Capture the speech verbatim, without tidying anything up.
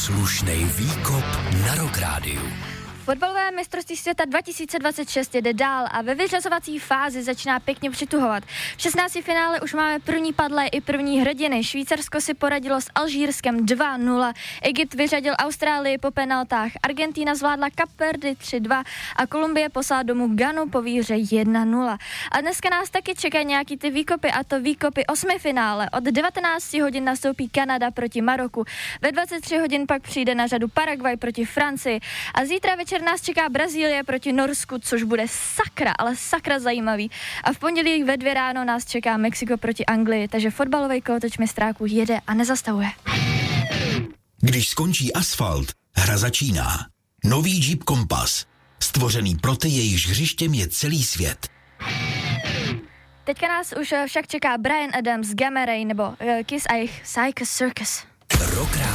Slušnej výkop na Rock Rádiu. Fotbalové mistrovství světa dva tisíce dvacet šest jede dál a ve vyřazovací fázi začíná pěkně přituhovat. V šestnácti finále už máme první padlé i první hrdiny. Švýcarsko si poradilo s Alžírskem dva nula, Egypt vyřadil Austrálii po penaltách, Argentína zvládla Kapverdy tři dva a Kolumbie poslala domů Ghanu po výhře jedna nula. A dneska nás taky čekají nějaký ty výkopy, a to výkopy osmi finále. Od devatenácti hodin nastoupí Kanada proti Maroku. Ve dvacet tři hodin pak přijde na řadu Paraguay proti Francii a zítra večer nás čeká Brazílie proti Norsku, což bude sakra, ale sakra zajímavý. A v pondělí ve dvě ráno nás čeká Mexiko proti Anglii, takže fotbalový kolotoč mistráků jede a nezastavuje. Když skončí asfalt, hra začíná. Nový Jeep Compass. Stvořený pro ty, jejichž hřištěm je celý svět. Teďka nás už však čeká Bryan Adams, Gamma Ray nebo uh, Kiss a jejich Psycho Circus. Rock